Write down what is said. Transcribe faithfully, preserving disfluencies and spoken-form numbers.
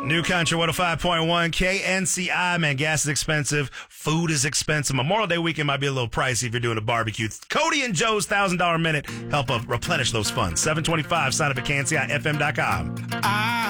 New Country one oh five point one K N C I, man. Gas is expensive. Food is expensive. Memorial Day weekend might be a little pricey if you're doing a barbecue. Cody and Joe's one thousand dollars minute help uh, replenish those funds. seven twenty-five, sign up at K N C I F M dot com. I